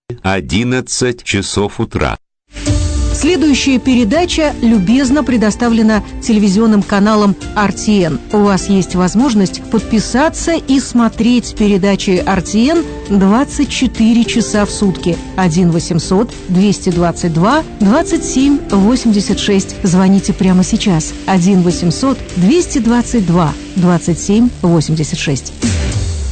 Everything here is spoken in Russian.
11 часов утра. Следующая передача любезно предоставлена телевизионным каналом RTN. У вас есть возможность подписаться и смотреть передачи RTN 24 часа в сутки. 1-800-222-27-86. Звоните прямо сейчас. 1-800-222-27-86.